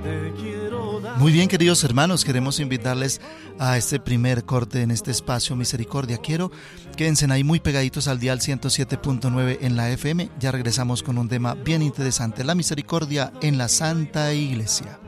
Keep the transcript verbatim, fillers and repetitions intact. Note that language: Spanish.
Muy bien, queridos hermanos, queremos invitarles a este primer corte en este espacio Misericordia. Quiero quédense ahí muy pegaditos al dial ciento siete punto nueve en la F M. Ya regresamos con un tema bien interesante, la misericordia en la Santa Iglesia.